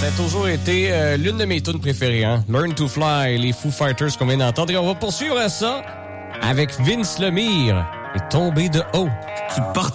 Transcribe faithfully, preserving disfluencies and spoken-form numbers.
Ça a toujours été euh, l'une de mes tunes préférées, hein? Learn to Fly, les Foo Fighters qu'on vient d'entendre. Et on va poursuivre ça avec Vince Lemire et Tomber de haut. Tu portes